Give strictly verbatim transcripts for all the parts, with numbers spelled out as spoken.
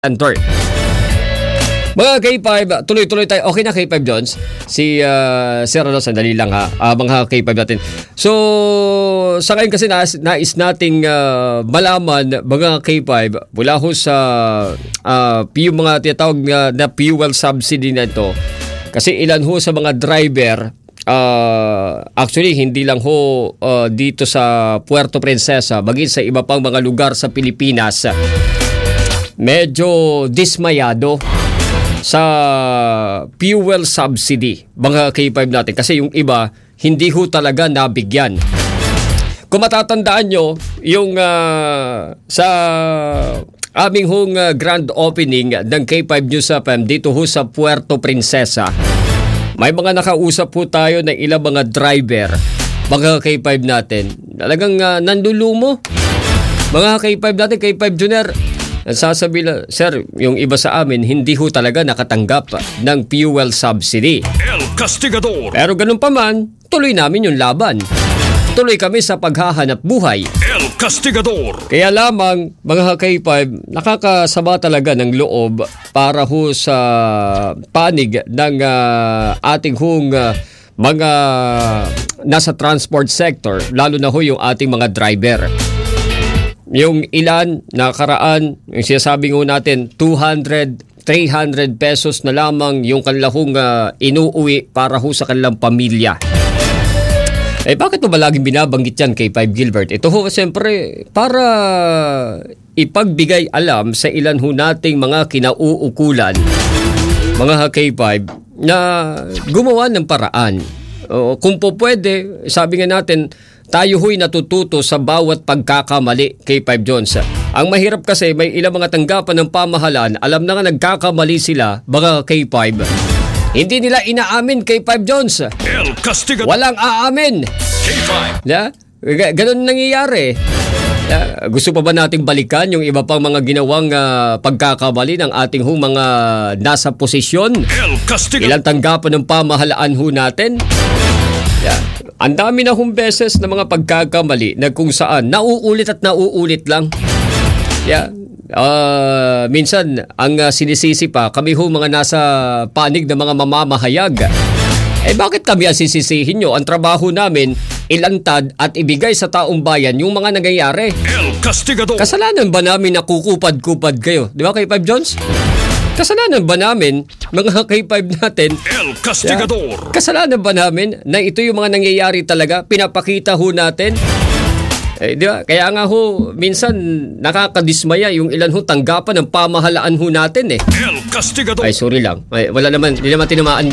Antor. Mga K five, tuloy-tuloy tayo. Okay na K five Jones? Si uh, Sir Ano, sandali lang ha. Uh, mga K five natin. So, sa ngayon kasi nais, nais nating uh, malaman, mga K five, mula ho sa uh, yung mga tinatawag na, na fuel subsidy na ito. Kasi ilan ho sa mga driver, uh, actually hindi lang ho uh, dito sa Puerto Princesa, bagay sa iba pang mga lugar sa Pilipinas, medyo dismayado sa fuel subsidy, mga K five natin. Kasi yung iba, hindi ho talaga nabigyan. Kung matatandaan nyo, yung uh, sa aming hong uh, grand opening ng K five News F M dito ho sa Puerto Princesa, may mga nakausap po tayo ng ilang mga driver, mga K five natin. Talagang uh, nandulumo. Mga K five natin, K five Junior, sasabi na, sir, yung iba sa amin, hindi ho talaga nakatanggap ng fuel subsidy. El Castigador. Pero ganun pa man, tuloy namin yung laban. Tuloy kami sa paghahanap buhay. El Castigador. Kaya lamang, mga K five, nakakasama talaga ng loob para ho sa panig ng uh, ating hong uh, mga nasa transport sector, lalo na ho yung ating mga driver. Yung ilan, nakaraan, yung sinasabi ngo natin, two hundred, three hundred pesos na lamang yung kanilang uh, inuuwi para ho sa kanilang pamilya. Eh bakit mo ba laging binabanggit yan, K five Gilbert? Ito ho, siyempre, para ipagbigay alam sa ilan ho nating mga kinauukulan, mga K five, na gumawa ng paraan. O, kung po pwede, sabi nga natin, tayo ho'y natututo sa bawat pagkakamali, K five Jones. Ang mahirap kasi, may ilang mga tanggapan ng pamahalaan, alam na nga nagkakamali sila, mga K five. Hindi nila inaamin, K five Jones. El Castigador. Walang aamin. K five. Yeah? Ganon nangyayari. Yeah? Gusto pa ba nating balikan yung iba pang mga ginawang uh, pagkakamali ng ating hong mga nasa posisyon? El Castigador. Ilang tanggapan ng pamahalaan ho natin? Yeah. Ang dami na hong beses na mga pagkakamali na kung saan nauulit at nauulit lang. Yeah. Uh, minsan, ang uh, sinisisi pa, kami ho mga nasa panig ng mga mamamahayag. Eh bakit kami ang sisisihin nyo? Ang trabaho namin, ilantad at ibigay sa taong bayan yung mga nangyayari. El Castigador. Kasalanan ba namin na kukupad-kupad kayo? Di ba, K five Jones? Kasalanan ba namin, mga K five natin, El Castigador. Yeah, kasalanan ba namin na ito yung mga nangyayari talaga? Pinapakita ho natin? Eh, di ba? Kaya nga ho, minsan nakakadismaya yung ilan ho tanggapan ng pamahalaan ho natin eh. El Castigador. Ay, sorry lang. Ay, wala naman, hindi naman tinamaan.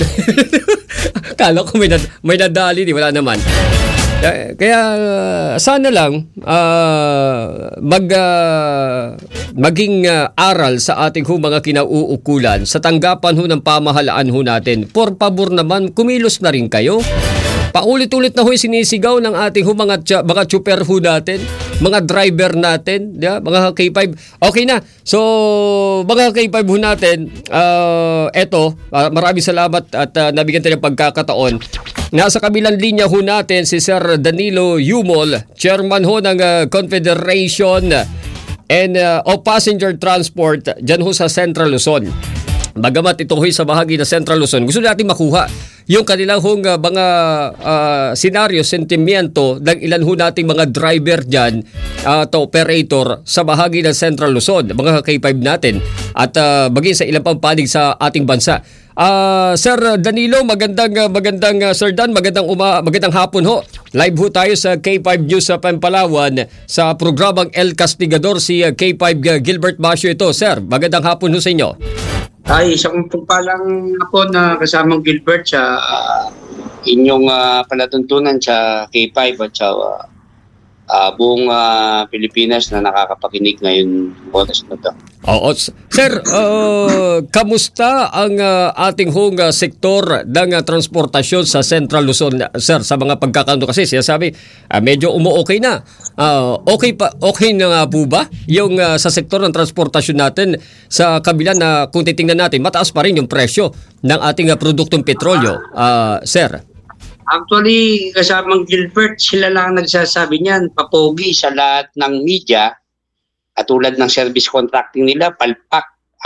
Kala ko may, nad- may nadali, di wala naman. Kaya uh, sana lang uh, mag uh, maging uh, aral sa ating ho mga kinauukulan sa tanggapan ho ng pamahalaan ho natin. Por pabor naman, kumilos na rin kayo. Paulit-ulit na ho sinisigaw ng ating ho mga, tsa, mga tsuper ho natin, mga driver natin, yeah? Mga K five. Okay na. So, mga K five ho natin, uh, eto, uh, maraming salamat at uh, nabigyan tayo ng pagkakataon. Nasa kabilang linya ho natin si Sir Danilo Yumol, chairman ho ng uh, Confederation and uh, of Passenger Transport dyan ho sa Central Luzon. Bagamat ito ho'y sa bahagi ng Central Luzon, gusto natin makuha yung kanilang hong uh, mga uh, senaryo, sentimiento ng ilan ho nating mga driver dyan uh, to operator sa bahagi ng Central Luzon, mga K five natin, at uh, bagay sa ilang pang panig sa ating bansa. Uh, Sir Danilo, magandang magandang uh, Sir Dan, magandang uma, magandang hapon ho. Live ho tayo sa K five News sa Palawan sa programang El Castigador, si uh, K five uh, Gilbert Basio ito. Sir, magandang hapon ho sa inyo. Ay, isang pagpalang ako na kasamang Gilbert sa uh, inyong uh, palatuntunan sa K five at sa uh, uh, buong uh, Pilipinas na nakakapakinig ngayon oras na ito. Oo. Sir, uh, kamusta ang uh, ating hong uh, sektor ng uh, transportasyon sa Central Luzon, sir, sa mga pagkakano? Kasi sinasabi, uh, medyo umu-okay na. Uh, okay pa, okay na nga po ba yung uh, sa sektor ng transportasyon natin sa kabila na kung titingnan natin, mataas pa rin yung presyo ng ating uh, produktong petrolyo, uh, sir? Actually, kasamang Gilbert, sila lang nagsasabi niyan, papogi sa lahat ng media, katulad ng service contracting nila, palpak